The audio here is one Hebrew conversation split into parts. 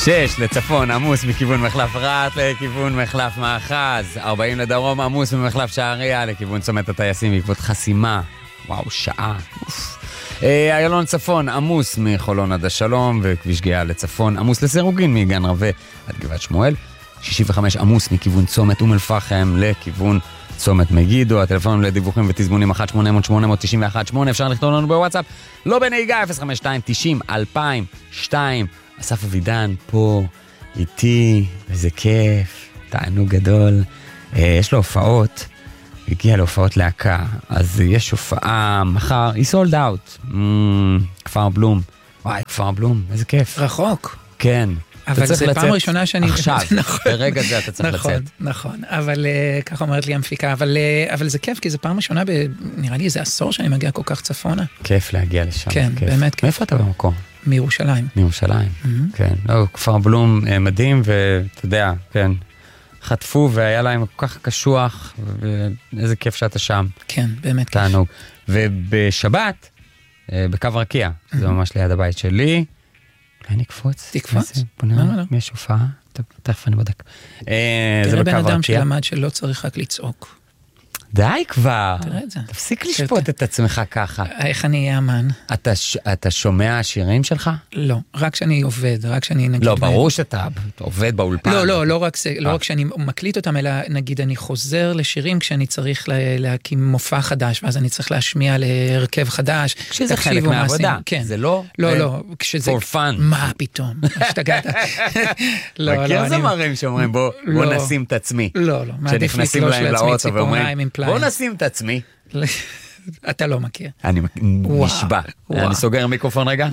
6 לצפון, עמוס מכיוון מחלף רעת לכיוון מחלף מאחז. 40 לדרום, עמוס ממחלף שעריה לכיוון צומת הטייסים בעקבות חסימה. וואו, שעה. איילון צפון, עמוס מחולון עד השלום, וכביש גאה לצפון, עמוס לסירוגין מגן רווה עד גבעת שמואל. 65 עמוס מכיוון צומת אום אל-פחם לכיוון צומת מגידו. הטלפונים לדיווחים ותזמונים 1-800-891-8. אפשר לכתוב לנו בוואטסאפ. לא בנהיגה 052-90-2002. אסף אבידן פה איתי, וזה כיף, תענוג גדול. יש לו הופעות, הגיע להופעות להקה, אז יש הופעה מחר, היא sold out. כפר בלום. וואי, כפר בלום, איזה כיף. רחוק. כן. אבל זה פעם ראשונה שאני... עכשיו, ברגע זה אתה צריך לצאת. נכון, אבל ככה אומרת לי המפיקה, אבל זה כיף, כי זה פעם ראשונה, נראה לי איזה עשור שאני מגיע כל כך צפונה. כיף להגיע לשם. כן, באמת כיף. מאיפה אתה במקום? מירושלים. מירושלים, כן. לא, כפר בלום מדהים, ואתה יודע, כן, חטפו והיה להם כל כך קשוח, ואיזה כיף שאתה שם. כן, באמת כיף. תענוג. ובשבת, בקו רקיע, זה ממש ליד הבית שלי, אולי נקפוץ? תקפוץ? יש הופעה? תכף אני בודק. תראה בן אדם שלמד שלא צריך רק לצעוק. די כבר. תראה את זה. תפסיק לשפוט את עצמך ככה. איך אני אהיה אמן? אתה שומע השירים שלך? לא, רק כשאני עובד, רק כשאני נגיד... לא, ברור שאתה עובד באולפן. לא רק כשאני מקליט אותם, אלא נגיד אני חוזר לשירים כשאני צריך להקים מופע חדש, ואז אני צריך להשמיע להרכב חדש. כשזה חלק מהעבודה. זה לא... לא, כשזה... for fun. מה פתאום? השתגעת. מכיר זמרים שאומרים בוא נשים את עצמי. לא. כשנכנסים להם לאוטו ואומרים בוא נשים את עצמי. אתה לא מכיר. אני נשבע. אני סוגר מיקרופון רגע.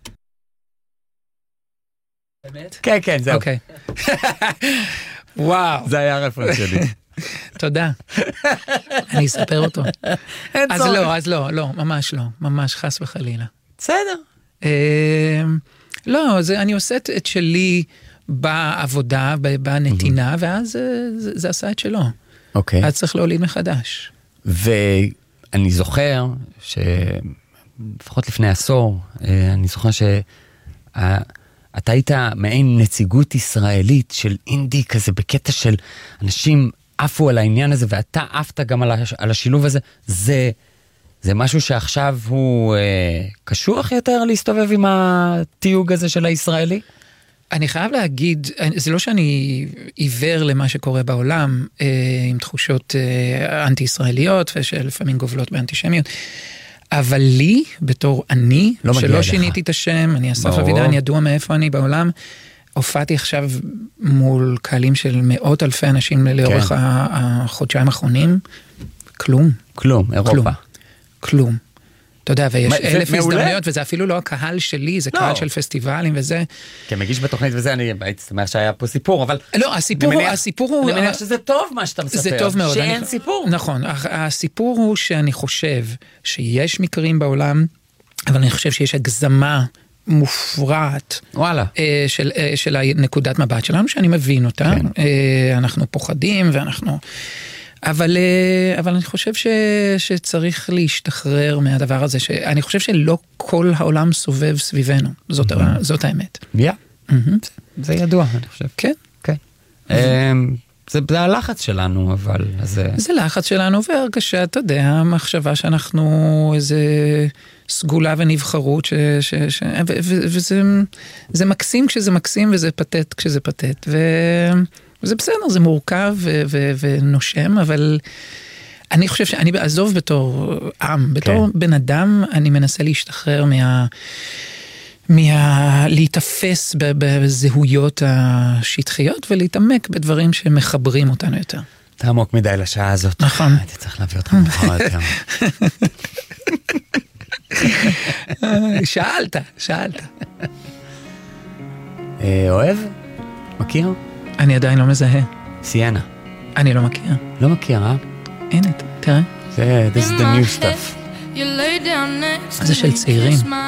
באמת? כן, זהו. אוקיי. וואו. זה היה הרפרנס שלי. תודה. אני אספר אותו. אז לא, ממש לא. ממש חס וחלילה. בסדר. לא, אני עושה את שלי בעבודה, בנתינה, ואז זה עשה את שלו. אוקיי. אז צריך להוליד מחדש. ואני זוכר שלפחות לפני עשור, אני זוכר שאתה היית מעין נציגות ישראלית של אינדי כזה, בקטע של אנשים עפו על העניין הזה, ואתה עפת גם על השילוב הזה. זה משהו שעכשיו הוא קשוח יותר להסתובב עם התיוג הזה של הישראלי? אני חייב להגיד, זה לא שאני עיוור למה שקורה בעולם, עם תחושות אנטי-ישראליות, ושלפעמים גובלות באנטישמיות, אבל לי, בתור אני, שלא שיניתי את השם, אני אסף אבידן, ידוע מאיפה אני בעולם, הופעתי עכשיו מול קהלים של מאות אלפי אנשים לאורך החודשיים האחרונים, כלום. אירופה. כלום. אתה יודע, ויש 1,000 הזדמנויות, וזה אפילו לא הקהל שלי, זה קהל של פסטיבלים וזה. כמגיש בתוכנית וזה, אני הייתי שמח שהיה פה סיפור, אבל... לא, הסיפור הוא... אני מניח שזה טוב מה שאתה מספר. זה טוב מאוד. שאין סיפור. נכון, הסיפור הוא שאני חושב שיש מקרים בעולם, אבל אני חושב שיש הגזמה מופרעת של נקודת מבט שלנו, שאני מבין אותה. אנחנו פוחדים ואנחנו... אבל אני חושב שצריך להשתחרר מהדבר הזה, שאני חושב שלא כל העולם סובב סביבנו, זאת האמת. זה ידוע, אני חושב. כן. זה הלחץ שלנו, אבל... זה לחץ שלנו, והרגשה, אתה יודע, המחשבה שאנחנו איזה סגולה ונבחרות, וזה מקסים כשזה מקסים, וזה פתט כשזה פתט, וזה בסדר, זה מורכב ונושם, אבל אני חושב שאני בעזוב בתור עם, בתור בן אדם, אני מנסה להשתחרר להתאפס בזהויות השטחיות, ולהתעמק בדברים שמחברים אותנו יותר. אתה עמוק מדי לשעה הזאת. נכון. הייתי צריך להביא אותך מאוחר יותר. שאלת. אוהב? מכיר? אני עדיין לא מזהה. סיינה. אני לא מכיר. לא מכיר, הנה, תראה. This is the new stuff. זה של צעירים.